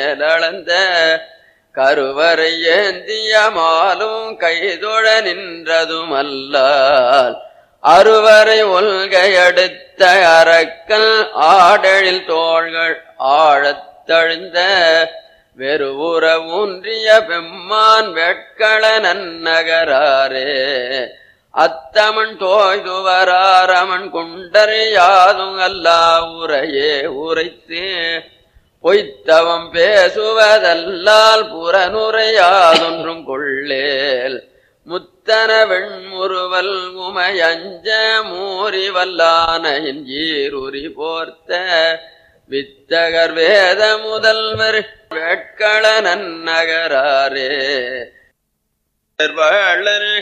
மேலளந்த கருவறை ஏந்திய மாலும் கைதொழ நின்றதுமல்லால் அருவரை ஒல்கையடுத்த அரக்கல் ஆடழில் தோள்கள் ஆழத் தழுந்த வெறுவுற ஊன்றிய பெம்மான் வெட்கள நன்னகராரே அத்தமன் தோய்துவராரமன் குண்டறியாதும் அல்லா உரையே உரைத்து பொய்த்தவம் பேசுவதல்லால் புறனுரையாதொன்றும் கொள்ளேல் முத்தன வெண்முறுவல் உமையஞ்ச மூறி வல்லானையின் ஈருரி போர்த்த வித்தகர் வேத முதல்வர் வேட்கள நன்னகராரே